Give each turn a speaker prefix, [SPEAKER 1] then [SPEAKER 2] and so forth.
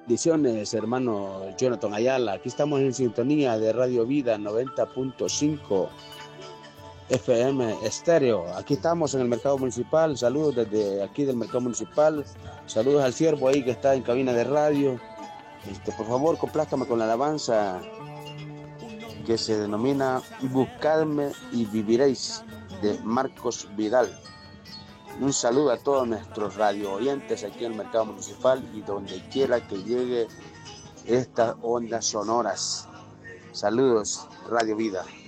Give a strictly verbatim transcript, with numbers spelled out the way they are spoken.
[SPEAKER 1] Bendiciones, hermano Jonathan Ayala. Aquí estamos en sintonía de Radio Vida noventa punto cinco F M Estéreo. Aquí estamos en el mercado municipal. Saludos desde aquí del mercado municipal. Saludos al siervo ahí que está en cabina de radio. Este, por favor, complázcame con la alabanza que se denomina Buscadme y viviréis, de Marcos Vidal. Un saludo a todos nuestros radio oyentes aquí en el mercado municipal y donde quiera que llegue estas ondas sonoras. Saludos, Radio Vida.